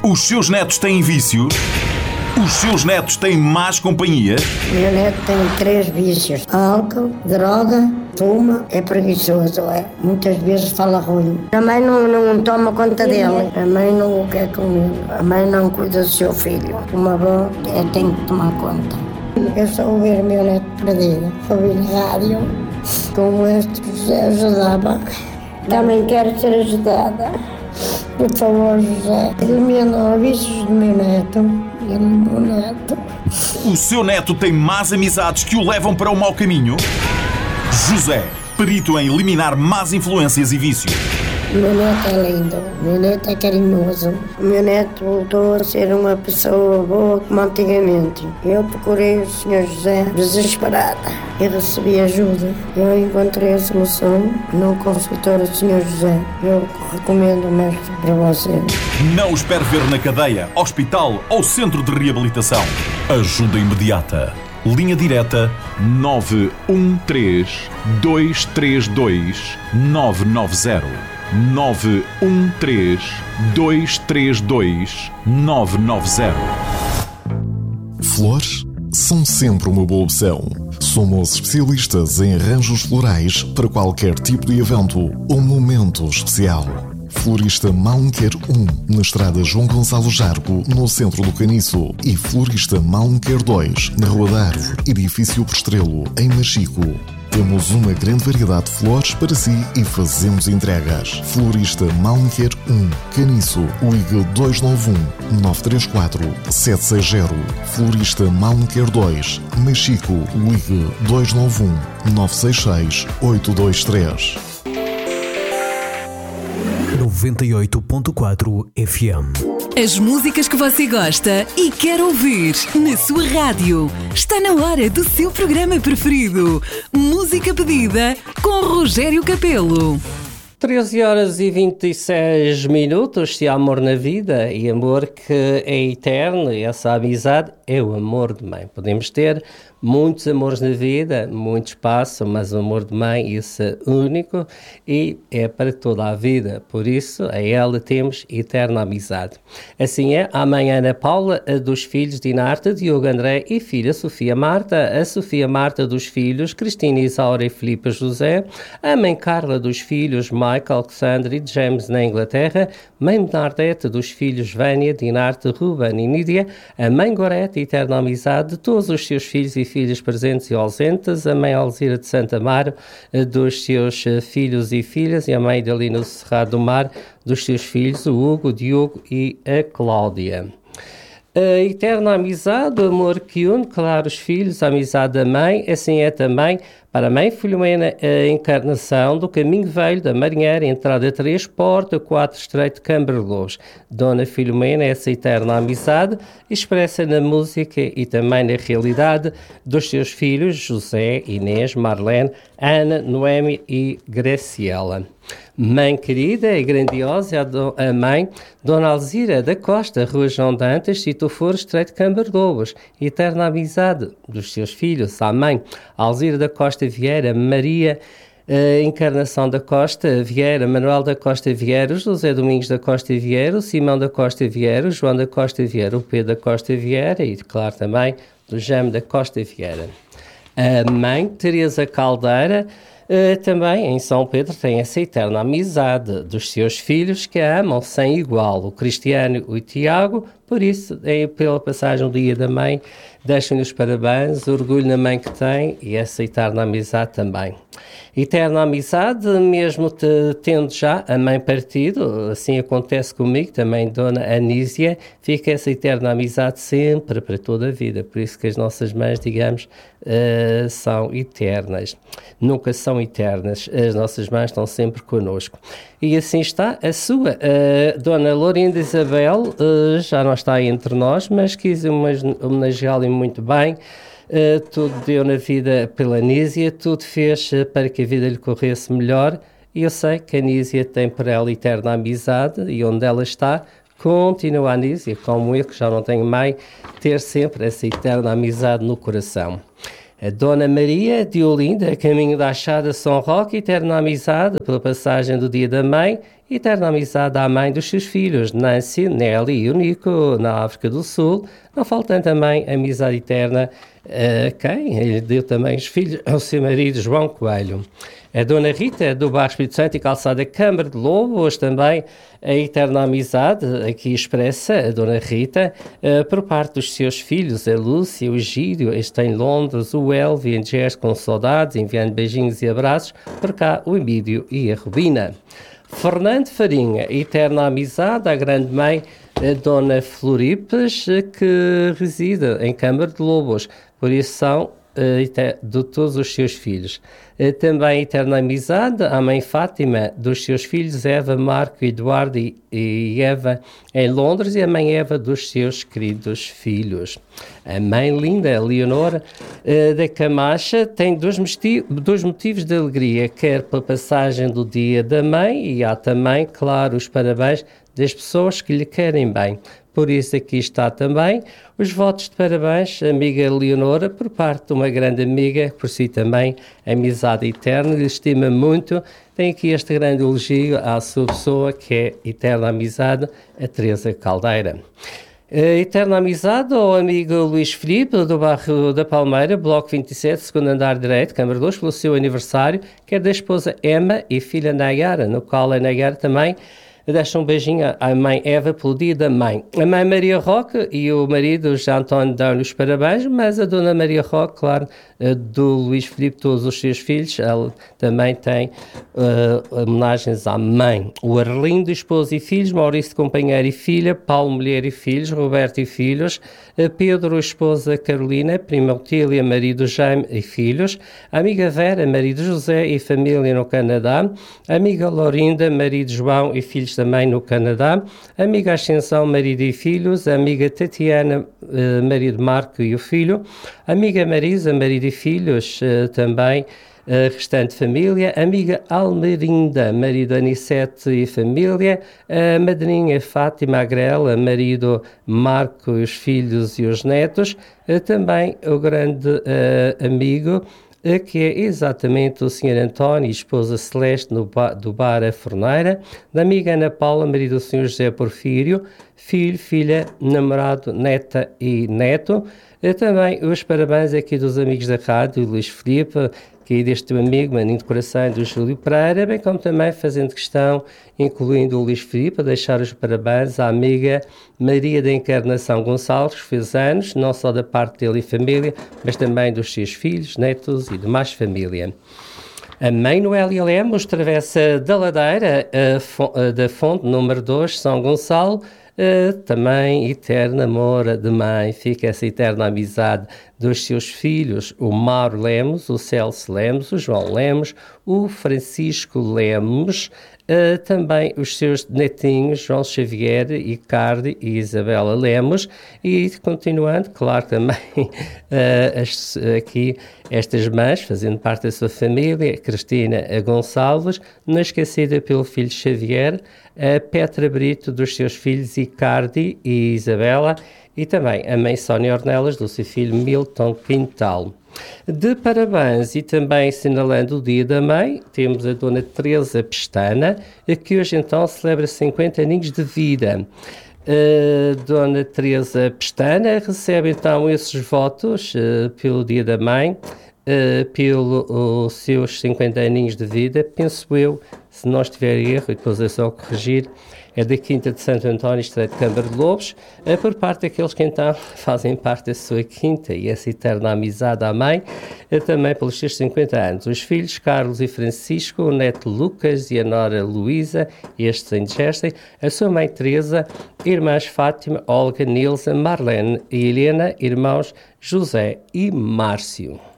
Os seus netos têm vícios? Os seus netos têm más companhia? Meu neto tem 3 vícios: álcool, droga, fuma, é preguiçoso, é. Muitas vezes fala ruim. A mãe não toma conta dele, a mãe não o quer comigo, a mãe não cuida do seu filho. Uma avó tem que tomar conta. Eu só ouvir meu neto perdido, ouvi na rádio, como este José ajudava. Também quero ser ajudada. Por favor, José, elimina os vícios do meu neto. O seu neto tem más amizades que o levam para o mau caminho? José, perito em eliminar más influências e vícios. Meu neto é lindo, meu neto é carinhoso. Meu neto voltou a ser uma pessoa boa como antigamente. Eu procurei o Sr. José desesperada e recebi ajuda. Eu encontrei a solução no consultório do Sr. José. Eu recomendo mesmo para você. Não o espere ver na cadeia, hospital ou centro de reabilitação. Ajuda imediata. Linha direta 913 232 990. 913-232-990. Flores são sempre uma boa opção. Somos especialistas em arranjos florais para qualquer tipo de evento ou momento especial. Florista Malunquer 1, na estrada João Gonçalo Jargo, no centro do Caniço. E Florista Malunquer 2, na Rua da Árvore, edifício Postrelo, em Machico. Temos uma grande variedade de flores para si e fazemos entregas. Florista Malunquer 1, Caniço, ligue 291-934-760. Florista Malunquer 2, Machico, ligue 291-966-823. 98.4 FM. As músicas que você gosta e quer ouvir na sua rádio. Está na hora do seu programa preferido. Música pedida com Rogério Capelo. 13 horas e 26 minutos. Se há amor na vida e amor que é eterno, essa amizade é o amor de mãe. Podemos ter muitos amores na vida, muito espaço, mas o amor de mãe, isso é único e é para toda a vida. Por isso, a ela temos eterna amizade. Assim é a mãe Ana Paula, a dos filhos Dinarta, Diogo André e filha Sofia Marta, a Sofia Marta dos filhos Cristina Isaura e Filipe José, a mãe Carla dos filhos Michael, Alexandre e James na Inglaterra, mãe Bernadette dos filhos Vânia, Dinarta, Ruben e Nídia, a mãe Gorete, eterna amizade de todos os seus filhos e filhas presentes e ausentes, a mãe Alzira de Santa Amaro, dos seus filhos e filhas, e a mãe Delina Serrado do Mar, dos seus filhos, o Hugo, o Diogo e a Cláudia. A eterna amizade, o amor que une, claro, os filhos, a amizade da mãe, assim é também para a mãe Filomena, a encarnação do Caminho Velho da Marinheira, entrada 3, porta 4, estreito Camberlós. Dona Filomena, essa eterna amizade, expressa na música e também na realidade dos seus filhos, José, Inês, Marlene, Ana, Noemi e Graciela. Mãe querida e grandiosa, a mãe Dona Alzira da Costa, Rua João Dantas, Sítio Foro, Estreito Camberlós. Eterna amizade dos seus filhos, a mãe Alzira da Costa Vieira, Maria Encarnação da Costa Vieira, Manuel da Costa Vieira, José Domingos da Costa Vieira, Simão da Costa Vieira, João da Costa Vieira, o Pedro da Costa Vieira e, claro, também do Jaime da Costa Vieira. A mãe Teresa Caldeira, também em São Pedro, tem essa eterna amizade dos seus filhos que a amam sem igual, o Cristiano e o Tiago. Por isso, pela passagem do Dia da Mãe, deixam-lhe os parabéns, o orgulho na mãe que tem e essa eterna amizade também. Eterna amizade, mesmo tendo já a mãe partido, assim acontece comigo, também Dona Anísia, fica essa eterna amizade sempre, para toda a vida. Por isso que as nossas mães, digamos, são eternas. Nunca são eternas, as nossas mães estão sempre connosco. E assim está a sua, Dona Lourinda Isabel, já não está entre nós, mas quis homenageá-la muito bem. Tudo deu na vida pela Anísia, tudo fez para que a vida lhe corresse melhor, e eu sei que a Anísia tem por ela eterna amizade, e onde ela está, continua a Anísia, como eu que já não tenho mãe, ter sempre essa eterna amizade no coração. A Dona Maria de Olinda, a caminho da Achada São Roque, eterna amizade pela passagem do Dia da Mãe eterna amizade à mãe dos seus filhos, Nancy, Nelly e Eunico, na África do Sul, não faltando também amizade eterna a quem lhe deu também os filhos, ao seu marido João Coelho. A Dona Rita, do Bairro Espírito Santo e Calçada Câmara de Lobos, também a eterna amizade aqui expressa, a Dona Rita, por parte dos seus filhos, a Lúcia, o Gírio, este em Londres, o Elvio, em Gers, com saudades, enviando beijinhos e abraços, por cá o Emílio e a Rubina. Fernando Farinha, eterna amizade à grande mãe, a Dona Floripes, que reside em Câmara de Lobos, por isso são de todos os seus filhos. Também eterna amizade à mãe Fátima, dos seus filhos Eva, Marco, Eduardo e Eva em Londres, e a mãe Eva dos seus queridos filhos. A mãe linda, Leonor da Camacha, tem dois motivos de alegria, quer pela passagem do dia da mãe, e há também, claro, os parabéns das pessoas que lhe querem bem. Por isso aqui está também os votos de parabéns, amiga Leonora, por parte de uma grande amiga, por si também, amizade eterna, lhe estima muito. Tem aqui este grande elogio à sua pessoa, que é eterna amizade, a Teresa Caldeira. Eterna amizade ao amigo Luís Filipe, do bairro da Palmeira, bloco 27, segundo andar direito, Câmara 2, pelo seu aniversário, que é da esposa Emma e filha Nayara, no qual a Nayara também deixa um beijinho à mãe Eva pelo dia da mãe. A mãe Maria Roque e o marido José António dão-lhe os parabéns, mas a dona Maria Roque, claro, do Luís Filipe, todos os seus filhos, ela também tem homenagens à mãe. O Arlindo, esposo e filhos, Maurício, companheiro e filha, Paulo, mulher e filhos, Roberto e filhos, Pedro, esposa Carolina, prima Otília, marido Jaime e filhos, amiga Vera, marido José e família no Canadá, amiga Laurinda, marido João e filhos também no Canadá, amiga Ascensão, marido e filhos, amiga Tatiana, marido Marco e o filho, amiga Marisa, marido e filhos, também a restante família, amiga Almerinda, marido Anicete e família, a madrinha Fátima Agrela, marido Marco, os filhos e os netos, também o grande amigo, que é exatamente o Sr. António e esposa Celeste do Bar A Forneira, da amiga Ana Paula, marido do Sr. José Porfírio, filho, filha, namorado, neta e neto. Também os parabéns aqui dos amigos da rádio, Luís Filipe, que é deste amigo, maninho de coração, do Júlio Pereira, bem como também fazendo questão, incluindo o Luís Filipe, a deixar os parabéns à amiga Maria da Encarnação Gonçalves, que fez anos, não só da parte dele e família, mas também dos seus filhos, netos e demais família. A mãe Noélia Lemos, travessa da Ladeira, da Fonte, número 2, São Gonçalo, também eterno amor de mãe, fica essa eterna amizade dos seus filhos, o Mauro Lemos, o Celso Lemos, o João Lemos, o Francisco Lemos, também os seus netinhos, João Xavier, Icardi e Isabela Lemos, e continuando, claro, também aqui estas mães, fazendo parte da sua família, Cristina Gonçalves, não esquecida pelo filho Xavier, a Petra Brito, dos seus filhos Icardi e Isabela, e também a mãe Sónia Ornelas, do seu filho Milton Quintal. De parabéns e também assinalando o Dia da Mãe, temos a Dona Teresa Pestana, que hoje então celebra 50 aninhos de vida. Dona Teresa Pestana recebe então esses votos pelo Dia da Mãe, pelos seus 50 aninhos de vida, penso eu, se não estiver em erro, e depois é só corrigir, é da Quinta de Santo António, Estreito de Câmara de Lobos, por parte daqueles que então fazem parte da sua quinta e essa eterna amizade à mãe, também pelos seus 50 anos. Os filhos Carlos e Francisco, o neto Lucas e a nora Luísa, estes em Jersey, a sua mãe Teresa, irmãs Fátima, Olga, Nilza, Marlene e Helena, irmãos José e Márcio.